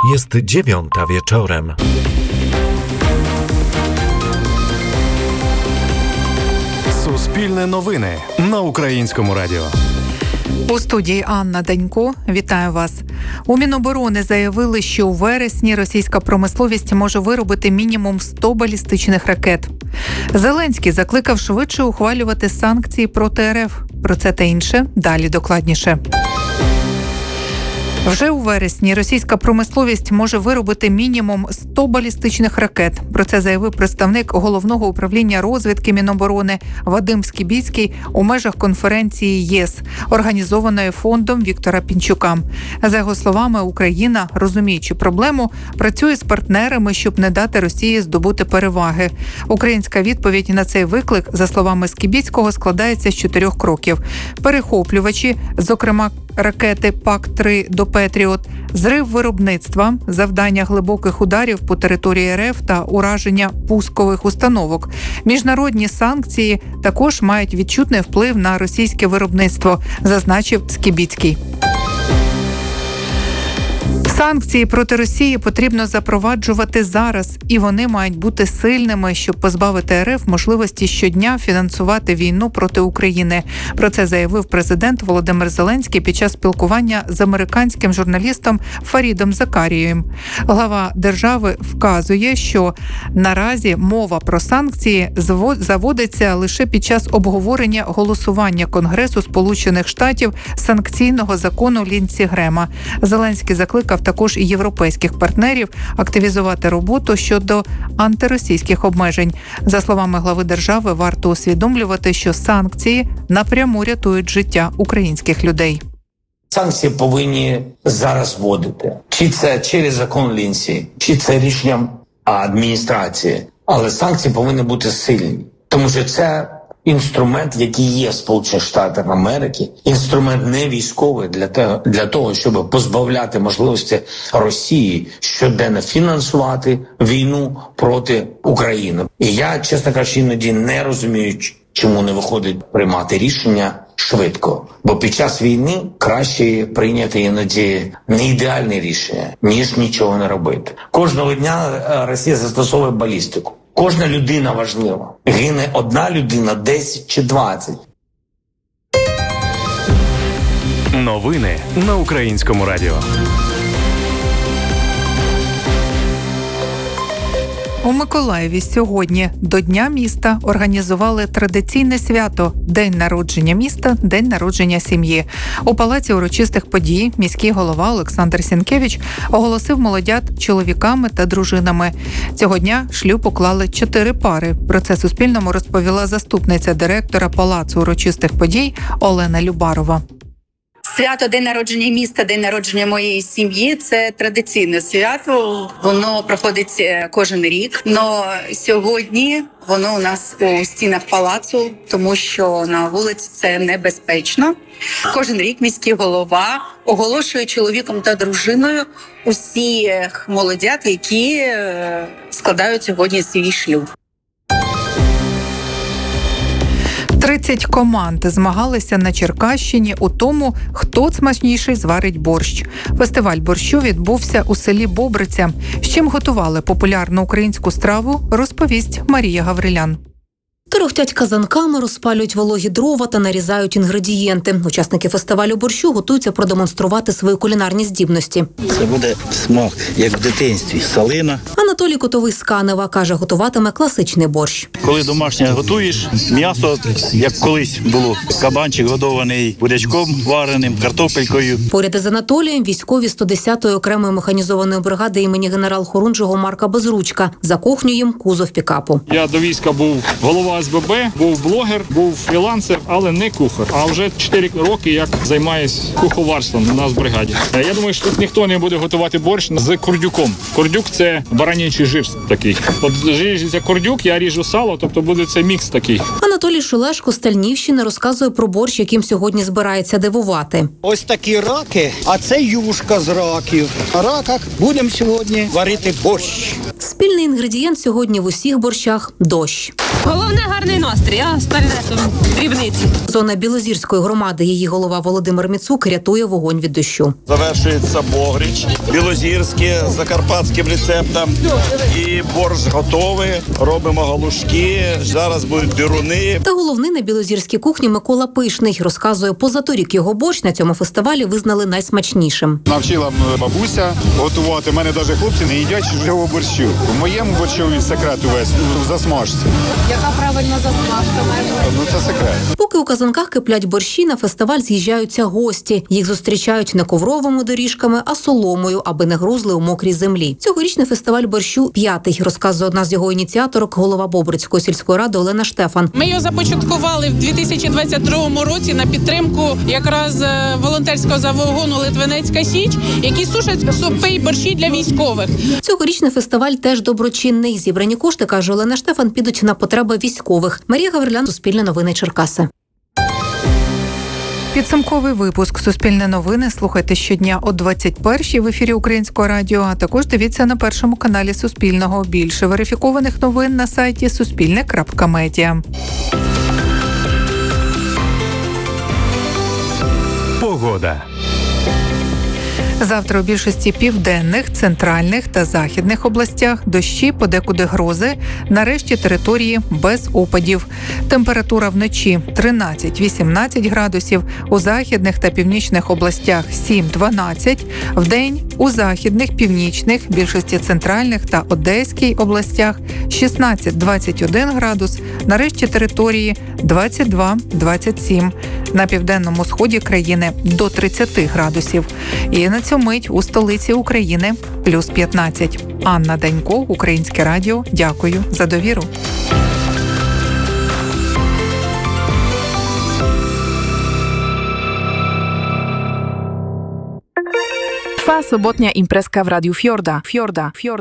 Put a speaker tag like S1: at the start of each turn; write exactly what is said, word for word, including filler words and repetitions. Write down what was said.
S1: Jest dziewiąta wieczorem.
S2: Суспільне новини на Українському радіо.
S3: У студії Анна Данько. Вітаю вас. У Міноборони заявили, що у вересні російська промисловість може виробити мінімум сто балістичних ракет. Зеленський закликав швидше ухвалювати санкції проти РФ. Про це та інше далі докладніше. Вже у вересні російська промисловість може виробити мінімум сто балістичних ракет. Про це заявив представник Головного управління розвідки Міноборони Вадим Скібіцький у межах конференції ЄС, організованої фондом Віктора Пінчука. За його словами, Україна, розуміючи проблему, працює з партнерами, щоб не дати Росії здобути переваги. Українська відповідь на цей виклик, за словами Скібіцького, складається з чотирьох кроків. Перехоплювачі, зокрема ракети пак три до Петріот, зрив виробництва, завдання глибоких ударів по території РФ та ураження пускових установок. Міжнародні санкції також мають відчутний вплив на російське виробництво, зазначив Скібіцький. Санкції проти Росії потрібно запроваджувати зараз, і вони мають бути сильними, щоб позбавити РФ можливості щодня фінансувати війну проти України. Про це заявив президент Володимир Зеленський під час спілкування з американським журналістом Фарідом Закарієм. Глава держави вказує, що наразі мова про санкції заводиться лише під час обговорення голосування Конгресу Сполучених Штатів санкційного закону Лінсі Грема. Зеленський закликав також і європейських партнерів активізувати роботу щодо антиросійських обмежень. За словами глави держави, варто усвідомлювати, що санкції напряму рятують життя українських людей.
S4: Санкції повинні зараз вводити. Чи це через закон Лінсі, чи це рішенням адміністрації. Але санкції повинні бути сильні. Тому що це інструмент, який є в Сполучених Штатах Америки, інструмент не військовий для того, для того, щоб позбавляти можливості Росії щоденно фінансувати війну проти України. І я, чесно кажучи, іноді не розумію, чому не виходить приймати рішення швидко. Бо під час війни краще прийняти іноді не ідеальне рішення, ніж нічого не робити. Кожного дня Росія застосовує балістику. Кожна людина важлива. Гине одна людина, десять чи двадцять.
S2: Новини на Українському радіо.
S3: У Миколаєві сьогодні до Дня міста організували традиційне свято – День народження міста, День народження сім'ї. У Палаці урочистих подій міський голова Олександр Сінкевич оголосив молодят чоловіками та дружинами. Цього дня шлюб уклали чотири пари. Про це Суспільному розповіла заступниця директора Палацу урочистих подій Олена Любарова.
S5: Свято День народження міста, День народження моєї сім'ї – це традиційне свято. Воно проходить кожен рік. Но сьогодні воно у нас у стінах палацу, тому що на вулиці це небезпечно. Кожен рік міський голова оголошує чоловіком та дружиною усіх молодят, які складають сьогодні свій шлюб.
S3: тридцять команд змагалися на Черкащині у тому, хто смачніший зварить борщ. Фестиваль борщу відбувся у селі Бобриця. З чим готували популярну українську страву, розповість Марія Гаврилян.
S6: Торохтять казанками, розпалюють вологі дрова та нарізають інгредієнти. Учасники фестивалю борщу готуються продемонструвати свої кулінарні здібності.
S7: Це буде смак, як в дитинстві, салина.
S6: Анатолій Котовий з Канева каже, готуватиме класичний борщ.
S7: Коли домашнє готуєш, м'ясо, як колись було, кабанчик годований бурячком вареним, картопелькою.
S6: Поряд із Анатолієм військові сто десятої окремої механізованої бригади імені генерал-хорунжого Марка Безручка. За кухню їм кузов пікапу.
S8: Я до війська був голова СББ, був блогер, був фрілансер, але не кухар. А вже чотири роки як займаюся куховарством у нас в бригаді. Я думаю, що тут ніхто не буде готувати борщ з кордюком. Кордюк – це баранячий жир такий. От ріжеться кордюк, я ріжу сало, тобто буде це мікс такий.
S6: Анатолій Шулешко з Тальнівщини розказує про борщ, яким сьогодні збирається дивувати.
S9: Ось такі раки, а це юшка з раків. На раках будемо сьогодні варити борщ.
S6: Спільний інгредієнт сьогодні в усіх борщах – дощ.
S9: Головне – гарний настрій, а остальне – то дрібниці.
S6: Зона Білозірської громади, її голова Володимир Міцук рятує вогонь від дощу.
S7: Завершується богріч, білозірське, закарпатським рецептом. І борщ готовий, робимо галушки, зараз будуть дируни.
S6: Та головний на білозірській кухні Микола Пишний розказує, позаторік його борщ на цьому фестивалі визнали найсмачнішим.
S10: Навчила бабуся готувати. У мене навіть хлопці не їдять чужого борщу. В моєму борщові секрет увесь в засмажці.
S9: Яка правильна засмажка?
S10: Ну це секрет.
S6: Поки у казанках киплять борщі, на фестиваль з'їжджаються гості. Їх зустрічають не ковровими доріжками, а соломою, аби не грузли у мокрій землі. Цьогорічний фестиваль борщу п'ятий, розказує одна з його ініціаторок, голова Бобрицької сільської ради Олена Штефан.
S11: Ми його започаткували в дві тисячі двадцять другому році на підтримку якраз волонтерського загону Литвинецька Січ, які сушать супи і борщі для військових.
S6: Цьогорічний фестиваль теж доброчинний. Зібрані кошти, каже Олена Штефан, підуть на потреби військових. Марія Гаврилян, Суспільне новини, Черкаси.
S3: Підсумковий випуск «Суспільне новини» слухайте щодня о двадцять першій в ефірі Українського радіо, а також дивіться на першому каналі Суспільного. Більше верифікованих новин на сайті суспільне крапка медіа.
S2: Погода.
S3: Завтра у більшості південних, центральних та західних областях дощі, подекуди грози, нарешті території без опадів. Температура вночі тринадцять-вісімнадцять градусів, у західних та північних областях сім-дванадцять, вдень у західних, північних, більшості центральних та Одеській областях шістнадцять-двадцять один градус, нарешті території двадцять два-двадцять сім. На південному сході країни до тридцять градусів. І на цю мить у столиці України плюс п'ятнадцять. Анна Данько, Українське радіо. Дякую за довіру.
S12: Trwa sobotnia imprezka w Radiu Fiorda. Fiorda. Fiorda.